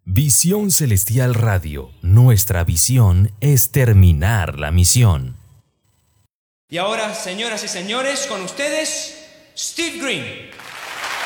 Visión Celestial Radio, nuestra visión es terminar la misión. Y ahora, señoras y señores, con ustedes, Steve Green.